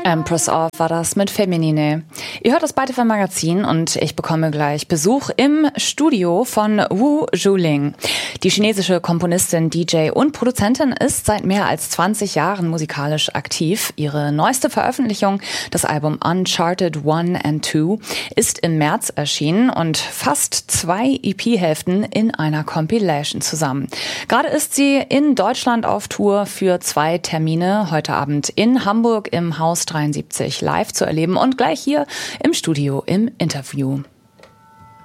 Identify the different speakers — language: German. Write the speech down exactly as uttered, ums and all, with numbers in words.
Speaker 1: Empress of war das mit Feminine. Ihr hört das Bytefm Magazin und ich bekomme gleich Besuch im Studio von Wu Zhuling. Die chinesische Komponistin, D J und Produzentin ist seit mehr als zwanzig Jahren musikalisch aktiv. Ihre neueste Veröffentlichung, das Album Uncharted One and Two, ist im März erschienen und fasst zwei E P-Hälften in einer Compilation zusammen. Gerade ist sie in Deutschland auf Tour für zwei Termine. Heute Abend in Hamburg im Haus dreiundsiebzig live zu erleben und gleich hier im Studio im Interview.